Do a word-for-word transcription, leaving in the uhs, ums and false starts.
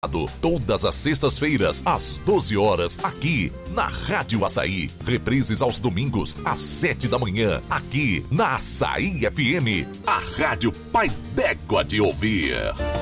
Todas as sextas-feiras, às doze horas, aqui na Rádio Açaí. Reprises aos domingos, às sete da manhã, aqui na Açaí F M. A Rádio Pai D'Égua de ouvir.